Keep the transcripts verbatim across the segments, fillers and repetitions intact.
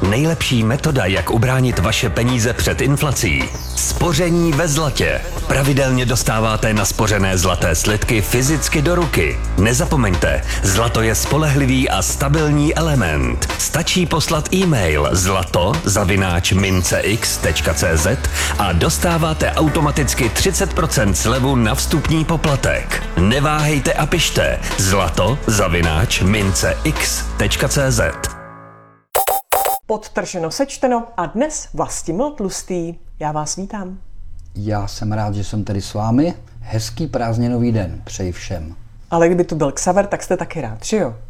Nejlepší metoda, jak ubránit vaše peníze před inflací. Spoření ve zlatě. Pravidelně dostáváte naspořené zlaté slitky fyzicky do ruky. Nezapomeňte, zlato je spolehlivý a stabilní element. Stačí poslat e-mail zlato zavináč mincex tečka cz a dostáváte automaticky třicet procent slevu na vstupní poplatek. Neváhejte a pište zlato zavináč mincex tečka cz. Podtrženo sečteno a dnes Vlastimil Tlustý. Já vás vítám. Já jsem rád, že jsem tady s vámi. Hezký prázdninový den přeji všem. Ale kdyby tu byl Xaver, tak jste taky rád, že jo?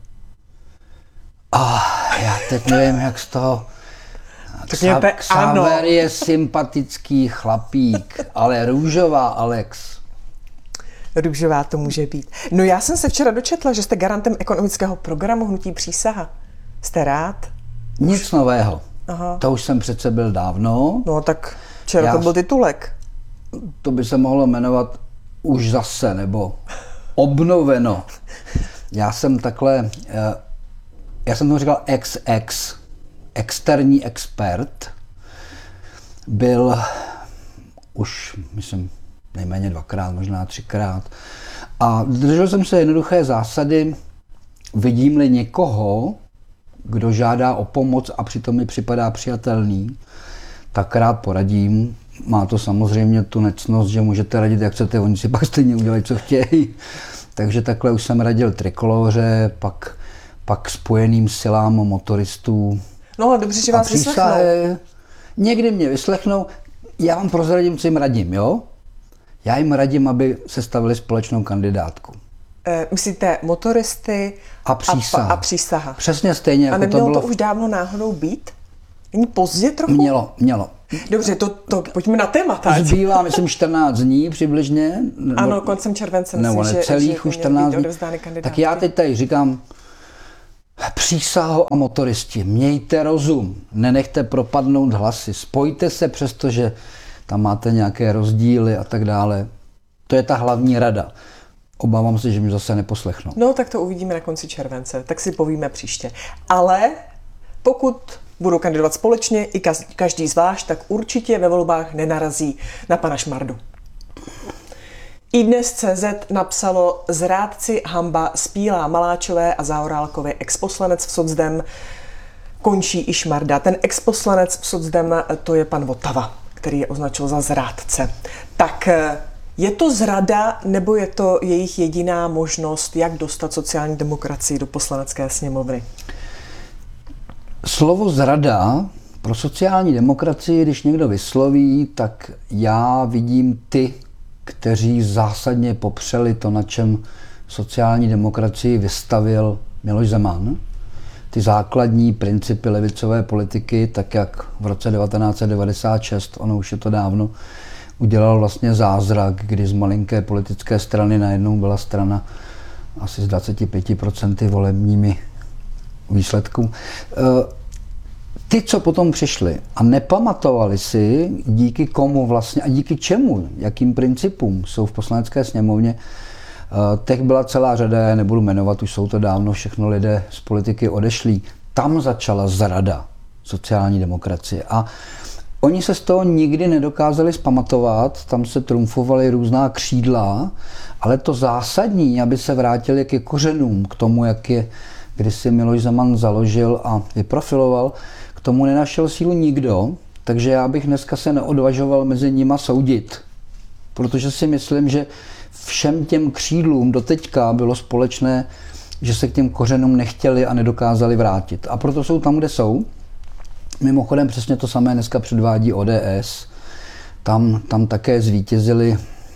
Ah, já teď nevím, jak z toho... Řekněte ano. Xaver je sympatický chlapík, ale růžová Alex. Růžová to může být. No já jsem se včera dočetla, že jste garantem ekonomického programu Hnutí Přísaha. Jste rád? Nic nového. Aha. To už jsem přece byl dávno. No tak včera Já... to byl titulek. To by se mohlo jmenovat už zase, nebo obnoveno. Já jsem takhle, já jsem tomu říkal ex ex, externí expert. Byl už, myslím, nejméně dvakrát, možná třikrát. A držel jsem se jednoduché zásady, vidím-li někoho, kdo žádá o pomoc a přitom mi připadá přijatelný, tak rád poradím. Má to samozřejmě tu necnost, že můžete radit, jak chcete, oni si pak stejně udělají, co chtějí. Takže takhle už jsem radil Trikoloře, pak, pak Spojeným silám motoristů. No ale dobře, že vás vyslechnou. Někdy mě vyslechnou, já vám prozradím, co jim radím, jo? Já jim radím, aby sestavili společnou kandidátku. E, myslíte motoristy a přísaha. A, a přísaha. Přesně stejně, jako to bylo. A nemělo to, to už dávno náhodou být? Není pozdě trochu? Mělo, mělo. Dobře, to, to pojďme na témata. Zbývá, myslím, čtrnáct dní přibližně. Nebo, ano, koncem července, myslím, nebo že, celých že už čtrnáct dní. Tak já teď tady říkám, přísaho a motoristi, mějte rozum, nenechte propadnout hlasy, spojte se, přestože tam máte nějaké rozdíly a tak dále. To je ta hlavní rada. Obávám se, že mi zase neposlechnou. No, tak to uvidíme na konci července, tak si povíme příště. Ale pokud budou kandidovat společně, i každý zvlášť, tak určitě ve volbách nenarazí na pana Šmardu. iDnes tečka cé zet napsalo: zrádci hamba Spílá, Maláčové a Zaorálkovi, exposlanec v Socdem, končí i Šmarda. Ten exposlanec v Socdem, to je pan Votava, který je označil za zrádce. Tak je to zrada, nebo je to jejich jediná možnost, jak dostat sociální demokracii do poslanecké sněmovny? Slovo zrada pro sociální demokracii, když někdo vysloví, tak já vidím ty, kteří zásadně popřeli to, na čem sociální demokracii vystavil Miloš Zeman. Ty základní principy levicové politiky, tak jak v roce devatenáct set devadesát šest, ono už je to dávno, udělal vlastně zázrak, kdy z malinké politické strany najednou byla strana asi s dvacet pět procent volebními výsledků. Ty, co potom přišli a nepamatovali si, díky komu vlastně a díky čemu, jakým principům jsou v poslanecké sněmovně, těch byla celá řada, já nebudu jmenovat, už jsou to dávno všechno lidé z politiky odešlí. Tam začala zrada sociální demokracie a oni se z toho nikdy nedokázali zpamatovat, tam se trumfovaly různá křídla, ale to zásadní, aby se vrátili ke kořenům, k tomu, jak je kdysi Miloš Zeman založil a vyprofiloval, k tomu nenašel sílu nikdo, takže já bych dneska se neodvažoval mezi nima soudit, protože si myslím, že všem těm křídlům doteďka bylo společné, že se k těm kořenům nechtěli a nedokázali vrátit. A proto jsou tam, kde jsou. Mimochodem přesně to samé dneska předvádí O D S. Tam, tam také zvítězili,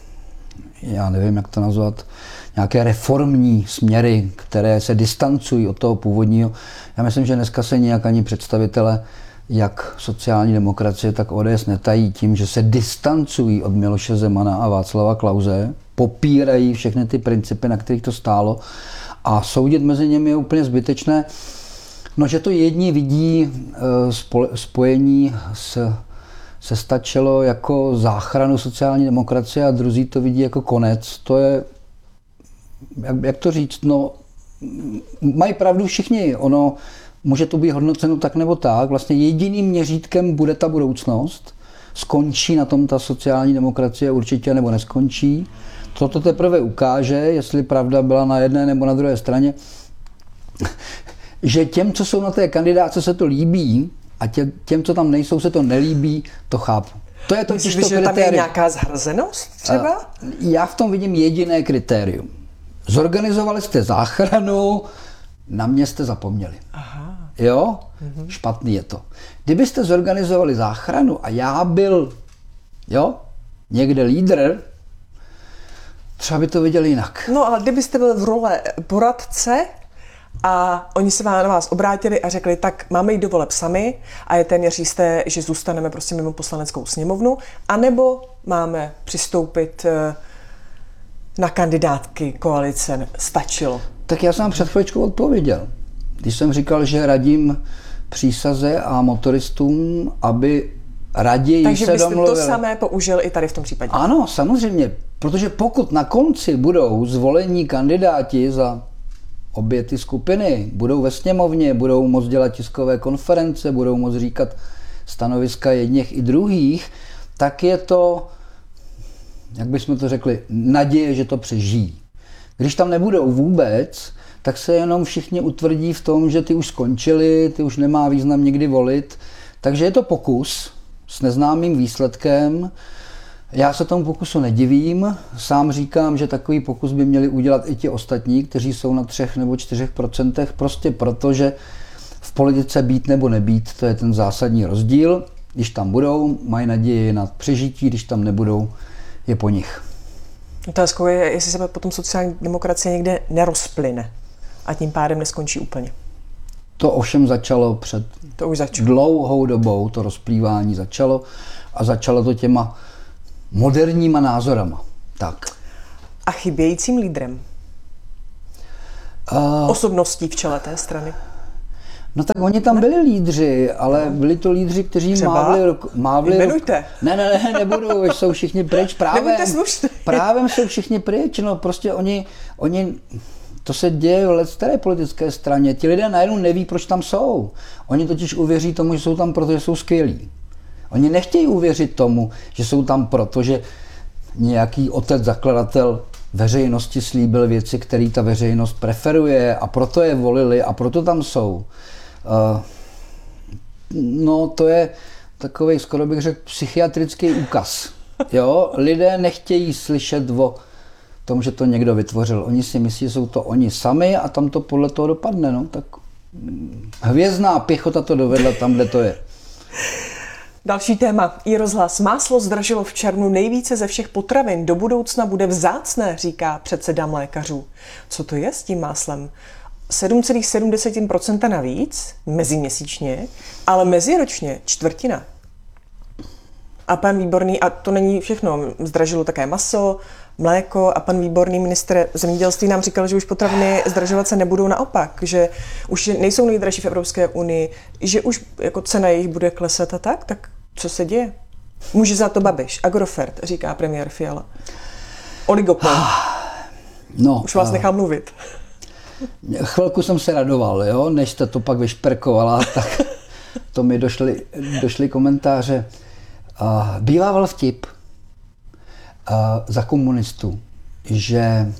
já nevím, jak to nazvat, nějaké reformní směry, které se distancují od toho původního. Já myslím, že dneska se nějak ani představitele jak sociální demokracie, tak O D S netají tím, že se distancují od Miloše Zemana a Václava Klause, popírají všechny ty principy, na kterých to stálo a soudit mezi nimi je úplně zbytečné. No, že to jedni vidí spojení s, se stačilo jako záchranu sociální demokracie a druzí to vidí jako konec. To je, jak, jak to říct, no, mají pravdu všichni. Ono může to být hodnoceno tak nebo tak. Vlastně jediným měřítkem bude ta budoucnost. Skončí na tom ta sociální demokracie určitě nebo neskončí. Toto teprve ukáže, jestli pravda byla na jedné nebo na druhé straně. Že těm, co jsou na té kandidátce, se to líbí a tě, těm, co tam nejsou, se to nelíbí, to chápu. To je totiž to kritérium. Tam je nějaká zhrzenost třeba? Já v tom vidím jediné kritérium. Zorganizovali jste záchranu, na mě jste zapomněli. Aha. Jo? Mhm. Špatný je to. Kdybyste zorganizovali záchranu a já byl, jo, někde lídr, třeba by to viděli jinak. No ale kdybyste byl v role poradce a oni se na vás obrátili a řekli, tak máme jít do voleb sami a je téměř jisté, že zůstaneme prostě mimo poslaneckou sněmovnu, anebo máme přistoupit na kandidátky koalice, stačilo. Tak já jsem před chvíličkou odpověděl. Když jsem říkal, že radím přísaze a motoristům, aby raději Takže se domluvili. Takže byste to samé použil i tady v tom případě? Ano, samozřejmě. Protože pokud na konci budou zvolení kandidáti za obě ty skupiny, budou ve sněmovně, budou moct dělat tiskové konference, budou moct říkat stanoviska jedněch i druhých, tak je to, jak bychom to řekli, naděje, že to přežijí. Když tam nebudou vůbec, tak se jenom všichni utvrdí v tom, že ty už skončili, ty už nemá význam nikdy volit. Takže je to pokus s neznámým výsledkem. Já se tomu pokusu nedivím. Sám říkám, že takový pokus by měli udělat i ti ostatní, kteří jsou na třech nebo čtyřech procentech, prostě proto, že v politice být nebo nebýt, to je ten zásadní rozdíl. Když tam budou, mají naději na přežití, když tam nebudou, je po nich. Otázkou je, jestli se potom sociální demokracie někde nerozplyne a tím pádem neskončí úplně. To ovšem začalo před to už začalo. dlouhou dobou, to rozplývání začalo a začalo to těma moderníma názorama. Tak. A chybějícím lídrem? Uh, Osobností v čele té strany? No tak oni tam ne? byli lídři, ale byli to lídři, kteří Třeba? mávli... mávli Jmenujte. Ne, ne, ne, nebudu, jsou všichni pryč. Právem, právem jsou všichni pryč, no prostě oni, oni, to se děje v staré politické straně. Ti lidé najednou neví, proč tam jsou. Oni totiž uvěří tomu, že jsou tam proto, že jsou skvělí. Oni nechtějí uvěřit tomu, že jsou tam proto, že nějaký otec, zakladatel veřejnosti slíbil věci, které ta veřejnost preferuje a proto je volili a proto tam jsou. Uh, no to je takovej, skoro bych řekl, psychiatrický úkaz. Jo? Lidé nechtějí slyšet o tom, že to někdo vytvořil. Oni si myslí, že jsou to oni sami a tam to podle toho dopadne. No? Tak hvězdná pěchota to dovedla tam, kde to je. Další téma. iRozhlas. Máslo zdražilo v červnu nejvíce ze všech potravin. Do budoucna bude vzácné, říká předseda mlékařů. Co to je s tím máslem? sedm celá sedm procenta navíc, meziměsíčně, ale meziročně čtvrtina. A pan Výborný, a to není všechno, zdražilo také maso, mléko a pan Výborný, ministr zemědělství, nám říkal, že už potraviny zdražovat se nebudou, naopak, že už nejsou nejdražší v Evropské unii, že už jako cena jejich bude klesat a tak, tak co se děje? Může za to Babiš, Agrofert, říká premiér Fiala. Oligopol. No, už vás nechám mluvit. Chvilku jsem se radoval, jo? Než jste to pak vyšperkovala, tak to mi došly, došly komentáře. Uh, bývával vtip uh, za komunistů, že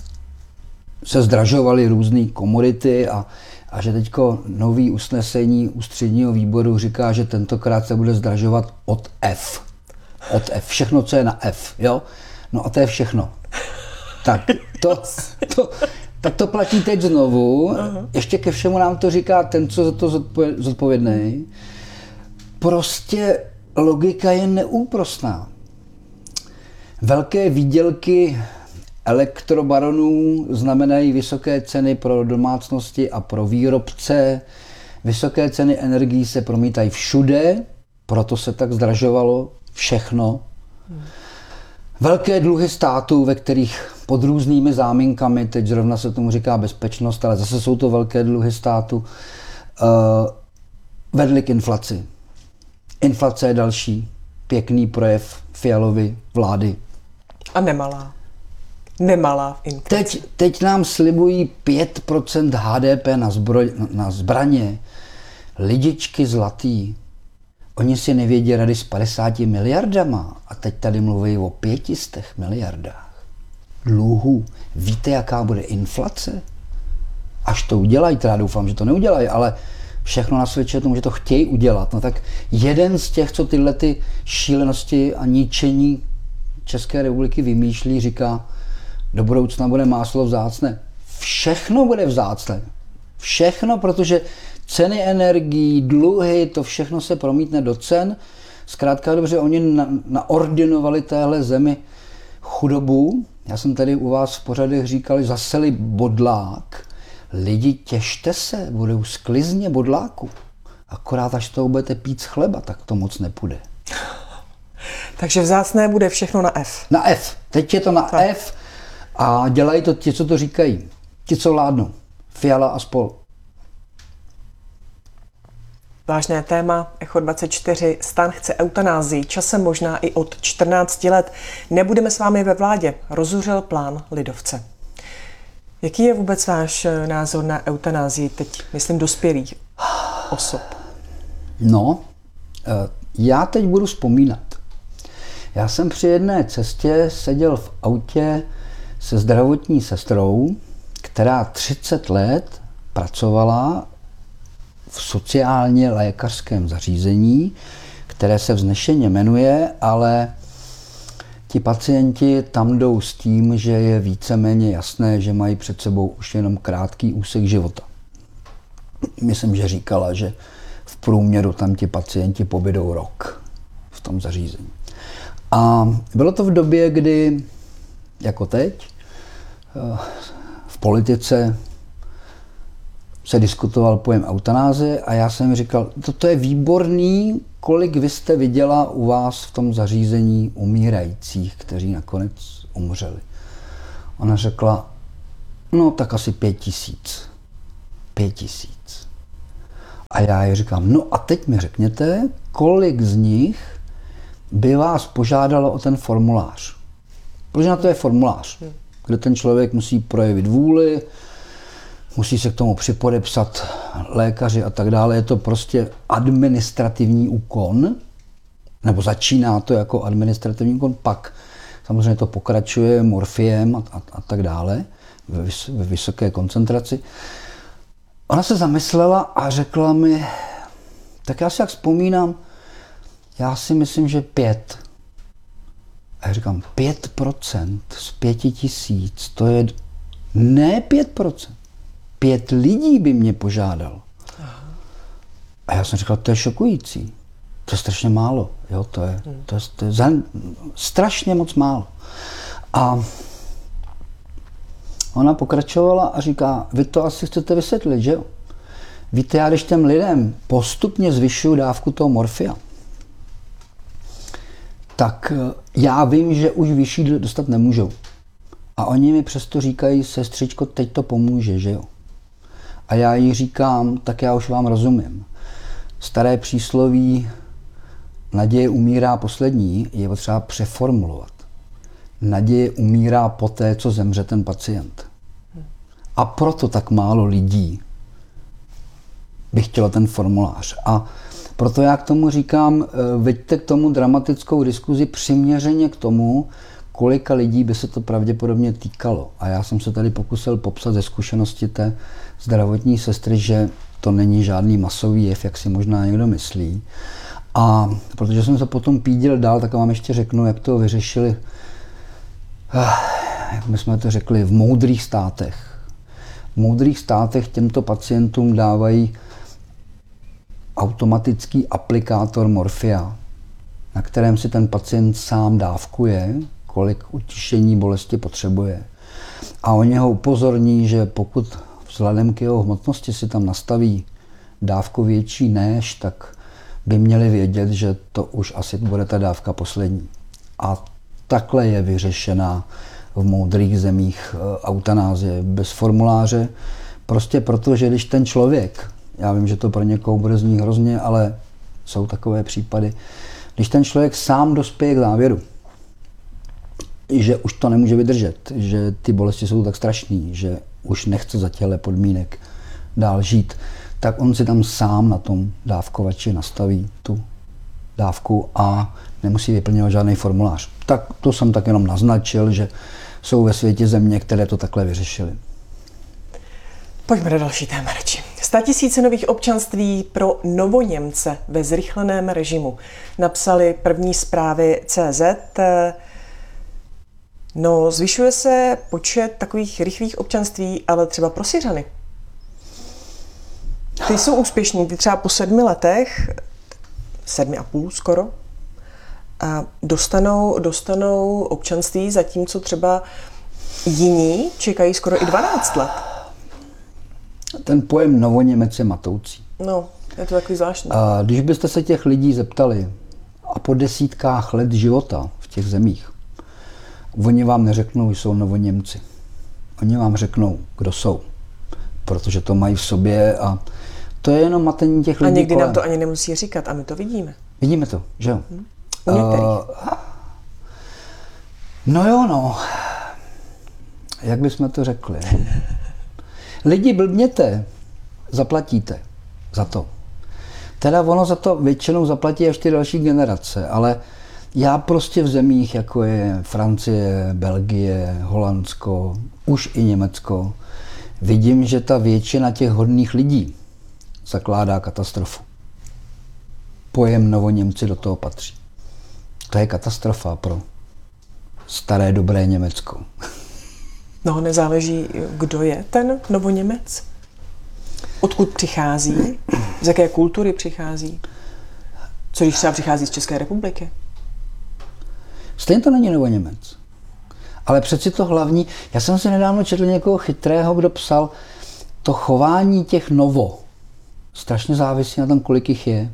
se zdražovaly různé komodity a, a že teďko nový usnesení ústředního výboru říká, že tentokrát se bude zdražovat od F. Od F. Všechno, co je na F. Jo? No a to je všechno. Tak to, to, tak to platí teď znovu. Uh-huh. Ještě ke všemu nám to říká ten, co za to zodpovědný. Prostě logika je neúprosná. Velké výdělky elektrobaronů znamenají vysoké ceny pro domácnosti a pro výrobce. Vysoké ceny energií se promítají všude, proto se tak zdražovalo všechno. Velké dluhy států, ve kterých pod různými záminkami, teď zrovna se tomu říká bezpečnost, ale zase jsou to velké dluhy států, vedly k inflaci. Inflace je další pěkný projev Fialovy vlády. A nemalá. nemalá v inflaci. Teď, teď nám slibují pět procent H D P na, zbroj, na zbraně, lidičky zlatý. Oni si nevědí rady s padesáti miliardama a teď tady mluví o pětistech miliardách dluhů. Víte, jaká bude inflace? Až to udělají, teda doufám, že to neudělají, ale všechno nasvědčuje tomu, že to chtějí udělat. No tak jeden z těch, co tyhle ty šílenosti a ničení České republiky vymýšlí, říká, do budoucna bude máslo vzácné. Všechno bude vzácné. Všechno, protože ceny energií, dluhy, to všechno se promítne do cen. Zkrátka dobře, oni na, naordinovali téhle zemi chudobu. Já jsem tady u vás v pořadech říkal, že zaseli bodlák. Lidi, těšte se, budou sklizně bodláku. Akorát až to budete pít z chleba, tak to moc nepůjde. Takže vzácné bude všechno na F. Na F. Teď je to na tak. F a dělají to ti, co to říkají. Ti, co vládnou. Fiala a spol. Vážné téma, Echo dvacet čtyři, STAN chce eutanázii, časem možná i od čtrnácti let. Nebudeme s vámi ve vládě, rozuřil plán lidovce. Jaký je vůbec váš názor na eutanázii teď, myslím, dospělých osob? No, já teď budu vzpomínat. Já jsem při jedné cestě seděl v autě se zdravotní sestrou, která třicet let pracovala v sociálně lékařském zařízení, které se vznešeně jmenuje, ale ti pacienti tam jdou s tím, že je víceméně jasné, že mají před sebou už jenom krátký úsek života. Myslím, že říkala, že v průměru tam ti pacienti pobydou rok v tom zařízení. A bylo to v době, kdy, jako teď, v politice se diskutoval pojem eutanázie a já jsem říkal, toto je výborný, kolik vy jste viděla u vás v tom zařízení umírajících, kteří nakonec umřeli. Ona řekla, no tak asi pět tisíc. Pět tisíc. A já jí říkám, no a teď mi řekněte, kolik z nich by vás požádalo o ten formulář. Protože na to je formulář, kde ten člověk musí projevit vůli, musí se k tomu připodepsat lékaři a tak dále. Je to prostě administrativní úkon, nebo začíná to jako administrativní úkon, pak samozřejmě to pokračuje morfiem a, a, a tak dále, ve, vys, ve vysoké koncentraci. Ona se zamyslela a řekla mi, tak já si jak vzpomínám, já si myslím, že pět. A já říkám, pět procent z pěti tisíc, to je ne pět procent. Pět lidí by mě požádal. A já jsem říkal, to je šokující. To je strašně málo. Jo, to je, to je, to je za, strašně moc málo. A ona pokračovala a říká, vy to asi chcete vysvětlit, že jo? Víte, já když těm lidem postupně zvyšuju dávku toho morfia, tak já vím, že už vyšší dostat nemůžou. A oni mi přesto říkají, sestřičko, teď to pomůže, že jo? A já jí říkám, tak já už vám rozumím. Staré přísloví naděje umírá poslední je potřeba přeformulovat. Naděje umírá poté, co zemře ten pacient. A proto tak málo lidí by chtělo ten formulář. A proto já k tomu říkám, veďte k tomu dramatickou diskuzi přiměřeně k tomu, kolika lidí by se to pravděpodobně týkalo. A já jsem se tady pokusil popsat ze zkušenosti té zdravotní sestry, že to není žádný masový jev, jak si možná někdo myslí. A protože jsem se potom pídil dál, tak vám ještě řeknu, jak to vyřešili, jak my jsme to řekli, v moudrých státech. V moudrých státech těmto pacientům dávají automatický aplikátor morfia, na kterém si ten pacient sám dávkuje, kolik utišení bolesti potřebuje. A oni ho upozorní, že pokud vzhledem k jeho hmotnosti si tam nastaví dávku větší než, tak by měli vědět, že to už asi bude ta dávka poslední. A takhle je vyřešená v moudrých zemích eutanázie bez formuláře. Prostě proto, že když ten člověk, já vím, že to pro někoho bude znít hrozně, ale jsou takové případy, když ten člověk sám dospěje k závěru, že už to nemůže vydržet, že ty bolesti jsou tak strašný, že už nechce za těchto podmínek dál žít, tak on si tam sám na tom dávkovači nastaví tu dávku a nemusí vyplňovat žádný formulář. Tak to jsem tak jenom naznačil, že jsou ve světě země, které to takhle vyřešily. Pojďme do další téma radši. Statisíce nových občanství pro Novoněmce ve zrychleném režimu. Napsali první zprávy C Z. No, zvyšuje se počet takových rychlých občanství, ale třeba pro Syřany. Ty jsou úspěšní, ty třeba po sedmi letech, sedmi a půl skoro, a dostanou, dostanou občanství, zatímco třeba jiní čekají skoro i dvanáct let. Ten pojem Novoněmec je matoucí. No, je to takový zvláštní. A když byste se těch lidí zeptali a po desítkách let života v těch zemích, oni vám neřeknou, že jsou Novoněmci. Oni vám řeknou, kdo jsou. Protože to mají v sobě a to je jenom matení těch lidí. A někdy kolem. nám to ani nemusí říkat a my to vidíme. Vidíme to, že jo? Hmm. U některých. Uh, no jo, no. Jak bychom to řekli? Lidi blbněte, zaplatíte za to. Teda ono za to většinou zaplatí až ty další generace, ale já prostě v zemích, jako je Francie, Belgie, Holandsko, už i Německo, vidím, že ta většina těch hodných lidí zakládá katastrofu. Pojem Novoněmci do toho patří. To je katastrofa pro staré dobré Německo. No, nezáleží, kdo je ten Novoněmec? Odkud přichází? Z jaké kultury přichází? Co když třeba přichází z České republiky? Stejně to není Novoněmec. Ale přeci to hlavní, já jsem si nedávno četl někoho chytrého, kdo psal, to chování těch novo strašně závisí na tom, kolik jich je.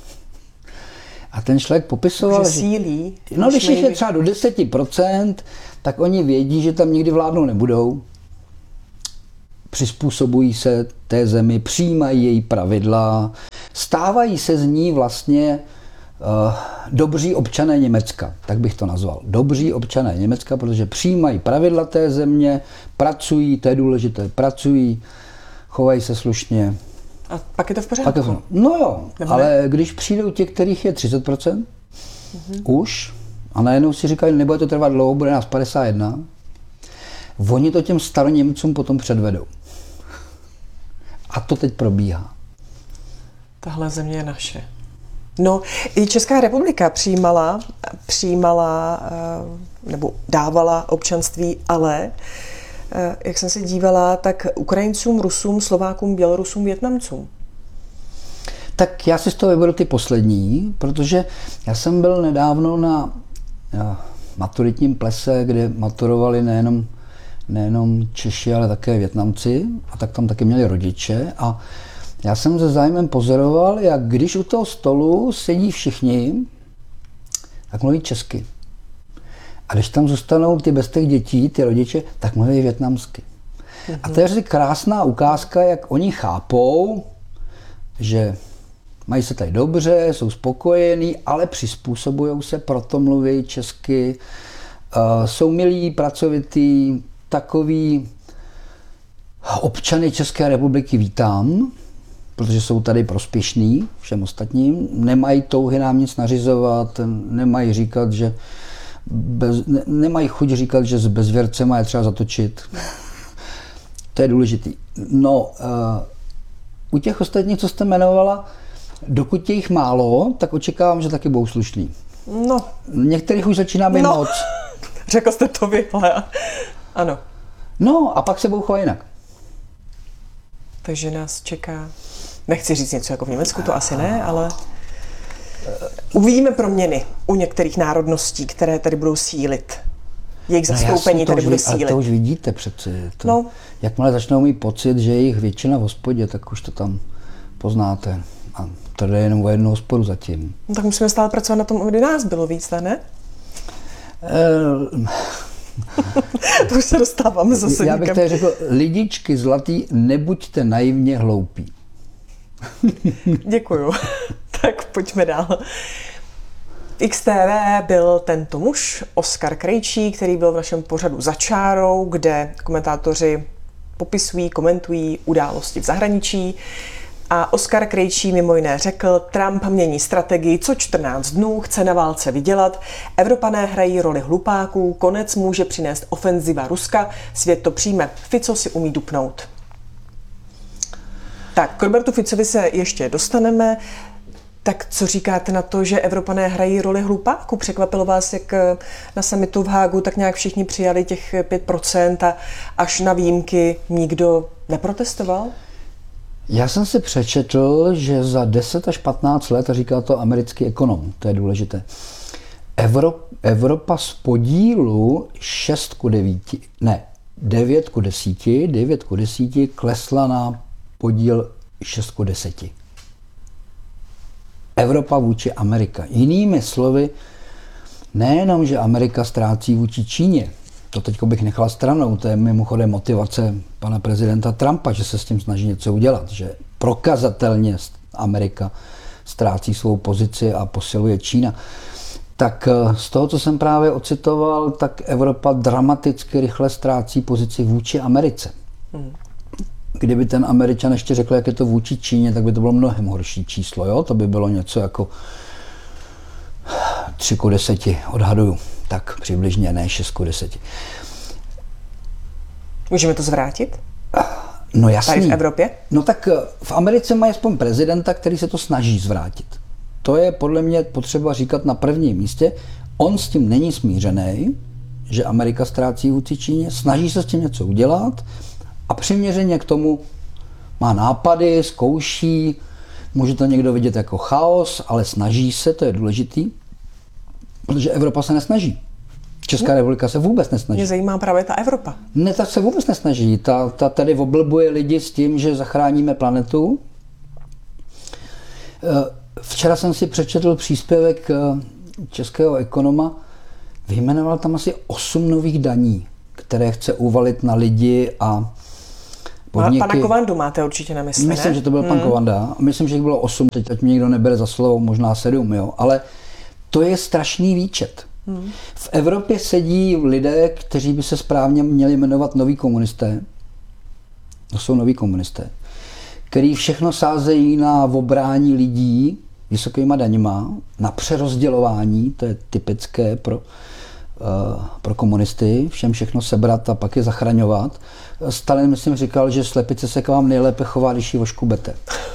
A ten člověk popisoval, že sílí. No, když jich je třeba do deset procent, tak oni vědí, že tam nikdy vládnou nebudou. Přizpůsobují se té zemi, přijímají její pravidla, stávají se z ní vlastně uh, dobří občané Německa, tak bych to nazval. Dobří občané Německa, protože přijímají pravidla té země, pracují, to je důležité, pracují, chovají se slušně. A pak je to v pořádku? To, no jo, Nebo ale ne? Když přijdou ti, kterých je třicet procent, mm-hmm. už, a najednou si říkají, nebude to trvat dlouho, bude nás padesát jedna, oni to těm staroněmcům potom předvedou. A to teď probíhá. Tahle země je naše. No, i Česká republika přijímala, přijímala nebo dávala občanství, ale jak jsem se dívala, tak Ukrajincům, Rusům, Slovákům, Bělorusům, Vietnamcům. Tak já si z toho vyberu ty poslední, protože já jsem byl nedávno na maturitním plese, kde maturovali nejenom, nejenom Češi, ale také Vietnamci, a tak tam taky měli rodiče. A já jsem se zájmem pozoroval, jak když u toho stolu sedí všichni, tak mluví česky. A když tam zůstanou ty bez těch dětí, ty rodiče, tak mluví vietnamsky. Mm-hmm. A to je krásná ukázka, jak oni chápou, že mají se tady dobře, jsou spokojení, ale přizpůsobují se, proto mluví česky, uh, jsou milí, pracovitý, takový občany České republiky vítám, protože jsou tady prospěšní všem ostatním, nemají touhy nám nic nařizovat, nemají říkat, že bez, ne, nemají chuť říkat, že s bezvěrcema je třeba zatočit. To je důležitý. No, uh, u těch ostatních, co jste jmenovala, dokud je jich málo, tak očekávám, že taky budou slušný. No. Některých už začíná být no. moc. Řekl jste to vy, ale ano. No, a pak se budou chovat jinak. Takže nás čeká, nechci říct něco jako v Německu, to asi ne, ale uvidíme proměny u některých národností, které tady budou sílit. Jejich zastoupení no tady bude sílit. Ale to už vidíte přeci. To, no. Jakmile začnou mít pocit, že je jich většina v hospodě, tak už to tam poznáte. A to jde jenom o jednu hospodu zatím. No tak musíme stále pracovat na tom, aby nás bylo víc, ne? Uh, to už se dostáváme zase Já bych někam. tady řekl, lidičky zlatý, nebuďte naivně hloupí. Děkuju. Tak pojďme dál. X T V byl tento muž, Oskar Krejčí, který byl v našem pořadu Za čárou, kde komentátoři popisují, komentují události v zahraničí. A Oskar Krejčí mimo jiné řekl, Trump mění strategii co čtrnáct dnů, chce na válce vydělat, Evropané hrají roli hlupáků, konec může přinést ofenziva Ruska, svět to přijme, Fico si umí dupnout. Tak, k Robertu Ficovi se ještě dostaneme. Tak co říkáte na to, že Evropané hrají roli hlupáků? Překvapilo vás, jak na summitu v Hágu tak nějak všichni přijali těch pět procent a až na výjimky nikdo neprotestoval? Já jsem si přečetl, že za deset až patnáct let, a říká to americký ekonom, to je důležité, Evro, Evropa z podílu šest ku devíti, ne, devět ku deseti, devět ku deseti klesla na podíl šest ku deseti. Evropa vůči Amerika. Jinými slovy, nejenom, že Amerika ztrácí vůči Číně, to teď bych nechal stranou, to je mimochodem motivace pana prezidenta Trumpa, že se s tím snaží něco udělat, že prokazatelně Amerika ztrácí svou pozici a posiluje Čína. Tak z toho, co jsem právě ocitoval, tak Evropa dramaticky rychle ztrácí pozici vůči Americe. Hmm. Kdyby ten Američan ještě řekl, jak je to vůči Číně, tak by to bylo mnohem horší číslo. Jo? To by bylo něco jako tři ku deseti, odhaduju. Tak přibližně, ne šest ku deseti. Můžeme to zvrátit? No jasný. Tady v Evropě? No tak v Americe mají aspoň prezidenta, který se to snaží zvrátit. To je podle mě potřeba říkat na prvním místě. On s tím není smířený, že Amerika ztrácí vůči Číně, snaží se s tím něco udělat a přiměřeně k tomu má nápady, zkouší, může to někdo vidět jako chaos, ale snaží se, to je důležitý, protože Evropa se nesnaží. Česká republika se vůbec nesnaží. Mě zajímá právě ta Evropa. Ne, tak se vůbec nesnaží. Ta, ta tady oblbuje lidi s tím, že zachráníme planetu. Včera jsem si přečetl příspěvek českého ekonoma, vyjmenoval tam asi osm nových daní, které chce uvalit na lidi a podniky. Pana Kovandu máte určitě na mysli, Myslím, ne? že to byl hmm. pan Kovanda. Myslím, že jich bylo osm, teď ať mě někdo nebere za slovo, možná sedm, jo. Ale to je strašný výčet. Hmm. V Evropě sedí lidé, kteří by se správně měli jmenovat noví komunisté. To jsou noví komunisté, který všechno sázejí na obrání lidí vysokýma daněma, na přerozdělování, to je typické pro, uh, pro komunisty, všem všechno sebrat a pak je zachraňovat. Stalin, myslím, říkal, že slepice se k vám nejlépe chová, když ji oškubete.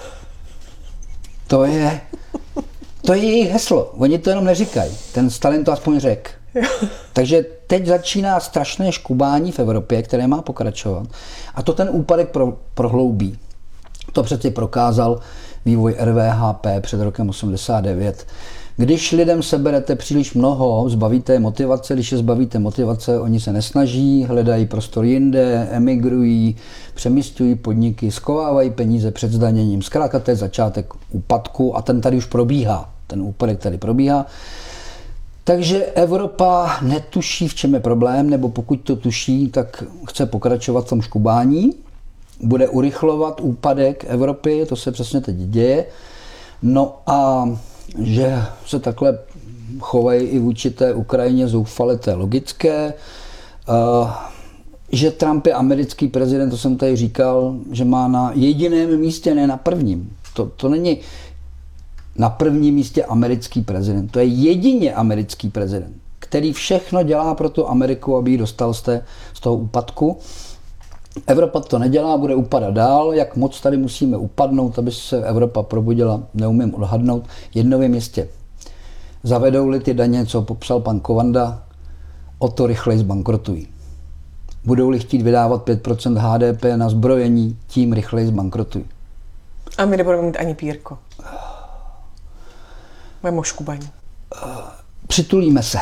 To je... To je jejich heslo. Oni to jenom neříkají. Ten Stalin to aspoň řekl. Takže teď začíná strašné škubání v Evropě, které má pokračovat. A to ten úpadek pro, prohloubí. To přeci prokázal vývoj R V H P před rokem osmdesát devět. Když lidem seberete příliš mnoho, zbavíte je motivace, když je zbavíte motivace, oni se nesnaží, hledají prostor jinde, emigrují, přemísťují podniky, schovávají peníze před zdaněním. Zkrátka to je začátek úpadku a ten tady už probíhá. Ten úpadek tady probíhá. Takže Evropa netuší, v čem je problém, nebo pokud to tuší, tak chce pokračovat v tom škubání, bude urychlovat úpadek Evropy, to se přesně teď děje. No a že se takhle chovají i vůči té Ukrajině zoufale, to je logické. Uh, že Trump je americký prezident, to jsem tady říkal, že má na jediném místě, ne na prvním. To, to není na prvním místě americký prezident. To je jedině americký prezident, který všechno dělá pro tu Ameriku, aby ji dostal z, té, z toho úpadku. Evropa to nedělá, bude upadat dál. Jak moc tady musíme upadnout, aby se Evropa probudila, neumím odhadnout. Jedno je místě. Zavedou-li ty daně, co popsal pan Kovanda, o to rychleji zbankrotují. Budou-li chtít vydávat pět procent H D P na zbrojení, tím rychleji zbankrotují. A my nebudeme mít ani pírko. Budeme škubaní. Přitulíme se.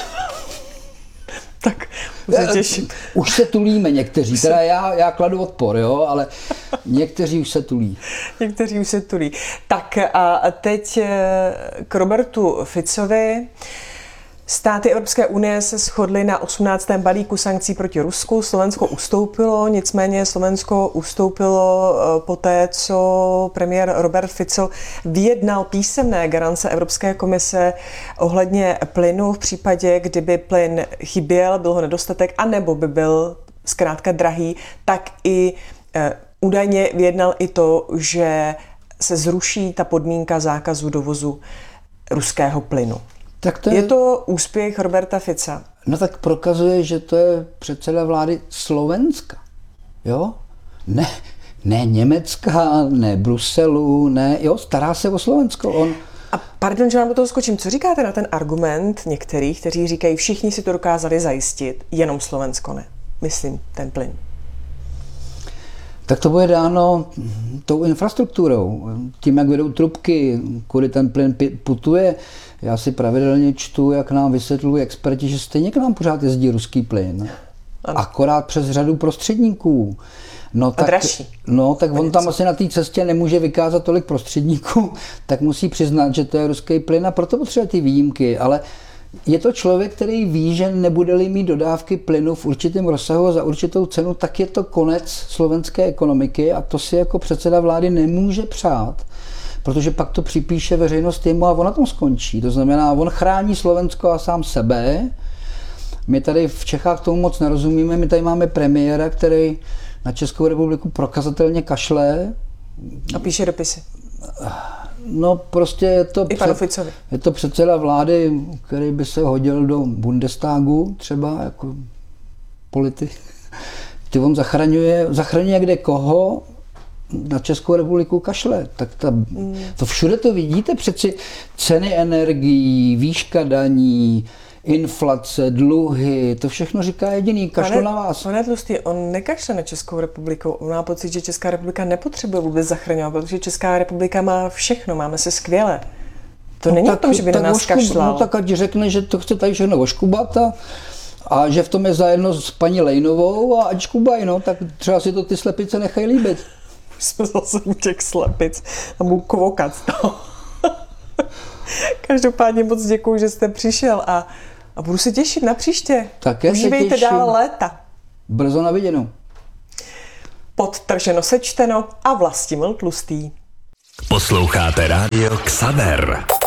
Tak, se těším. Už se tulíme někteří, teda já, já kladu odpor, jo, ale někteří už se tulí. Někteří už se tulí. Tak a teď k Robertu Ficovi. Státy Evropské unie se shodly na osmnáctém balíku sankcí proti Rusku. Slovensko ustoupilo, nicméně Slovensko ustoupilo poté, co premiér Robert Fico vyjednal písemné garance Evropské komise ohledně plynu v případě, kdyby plyn chyběl, byl ho nedostatek, anebo by byl zkrátka drahý, tak i e, údajně vyjednal i to, že se zruší ta podmínka zákazu dovozu ruského plynu. Tak to je... je to úspěch Roberta Fica? No tak prokazuje, že to je předseda vlády Slovenska. Jo? Ne, ne Německa, ne Bruselu, ne, jo, stará se o Slovensko. On... A pardon, že vám do toho skočím. Co říkáte na ten argument některých, kteří říkají, všichni si to dokázali zajistit, jenom Slovensko ne? Myslím, ten plyn. Tak to bude dáno tou infrastrukturou. Tím, jak vedou trubky, kudy ten plyn putuje. Já si pravidelně čtu, jak nám vysvětlují experti, že stejně k nám pořád jezdí ruský plyn. Ano. Akorát přes řadu prostředníků. No tak, dražší. No tak on tam asi na té cestě nemůže vykázat tolik prostředníků, tak musí přiznat, že to je ruský plyn a proto potřebuje ty výjimky. Ale je to člověk, který ví, že nebude-li mít dodávky plynu v určitém rozsahu za určitou cenu, tak je to konec slovenské ekonomiky a to si jako předseda vlády nemůže přát, protože pak to připíše veřejnost jemu a on na tom skončí. To znamená, on chrání Slovensko a sám sebe. My tady v Čechách tomu moc nerozumíme, my tady máme premiéra, který na Českou republiku prokazatelně kašle. A píše dopisy. No prostě je to, před, je to předseda vlády, který by se hodil do Bundestagu třeba jako politik. Ty on zachraňuje, zachraňuje kde koho, na Českou republiku kašle. Tak ta, to všude to vidíte přeci ceny energií, výška daní, inflace, dluhy, to všechno říká jediný, kašlu pane, na vás. Pane Tlustý, on nekašle na Českou republiku. On má pocit, že Česká republika nepotřebuje vůbec zachraňovat, protože Česká republika má všechno, máme se skvěle. To no není tak, o tom, že by na nás oškub, kašlal. No tak ať řekne, že to chce tady všechno oškubat a, a že v tom je zajedno s paní Lejnovou a ať škubají, no, tak třeba si to ty slepice nechají líbit. Už jsme zase u těch slepic a budu kvokat z toho. Každopádně moc děkuju, že jste přišel a, a budu se těšit na příště. Také užívejte dál léta. Brzo na viděnou. Podtrženo sečteno a Vlastimil Tlustý. Posloucháte rádio Xaver.